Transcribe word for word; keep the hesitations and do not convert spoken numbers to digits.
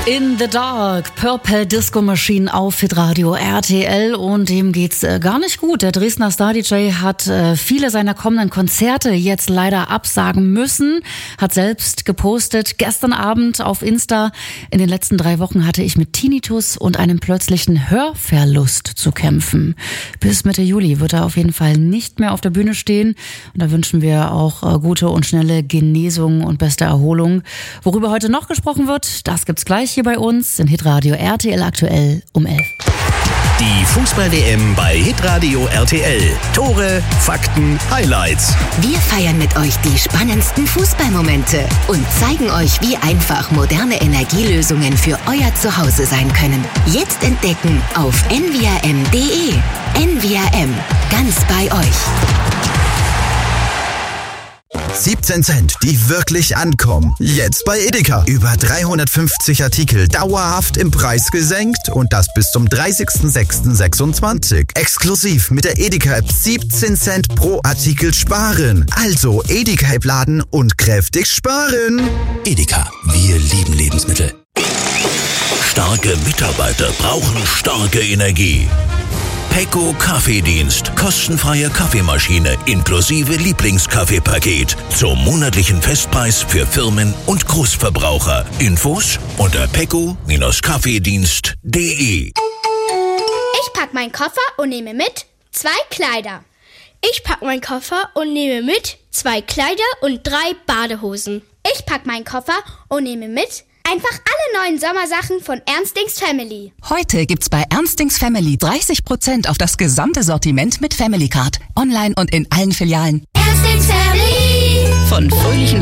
In the Dark, Purple Disco Machine auf Hitradio R T L, und dem geht's äh, gar nicht gut. Der Dresdner Star-D J hat äh, viele seiner kommenden Konzerte jetzt leider absagen müssen, hat selbst gepostet gestern Abend auf Insta: In den letzten drei Wochen hatte ich mit Tinnitus und einem plötzlichen Hörverlust zu kämpfen. Bis Mitte Juli wird er auf jeden Fall nicht mehr auf der Bühne stehen, und da wünschen wir auch äh, gute und schnelle Genesung und beste Erholung. Worüber heute noch gesprochen wird, das gibt's gleich hier bei uns in Hitradio R T L aktuell um elf. Die Fußball-W M bei Hitradio R T L. Tore, Fakten, Highlights. Wir feiern mit euch die spannendsten Fußballmomente und zeigen euch, wie einfach moderne Energielösungen für euer Zuhause sein können. Jetzt entdecken auf n v r m punkt d e. N V R M, ganz bei euch. siebzehn Cent, die wirklich ankommen. Jetzt bei Edeka. Über dreihundertfünfzig Artikel dauerhaft im Preis gesenkt, und das bis zum dreißigsten sechsten sechsundzwanzig. Exklusiv mit der Edeka-App siebzehn Cent pro Artikel sparen. Also Edeka-App laden und kräftig sparen. Edeka, wir lieben Lebensmittel. Starke Mitarbeiter brauchen starke Energie. Pecco Kaffeedienst. Kostenfreie Kaffeemaschine inklusive Lieblingskaffeepaket zum monatlichen Festpreis für Firmen und Großverbraucher. Infos unter pecco Kaffeedienst punkt d e. Ich pack meinen Koffer und nehme mit zwei Kleider. Ich pack meinen Koffer und nehme mit zwei Kleider und drei Badehosen. Ich pack meinen Koffer und nehme mit einfach alle neuen Sommersachen von Ernstings Family. Heute gibt's bei Ernstings Family dreißig Prozent auf das gesamte Sortiment mit Family Card. Online und in allen Filialen. Ernstings Family. Von fröhlichen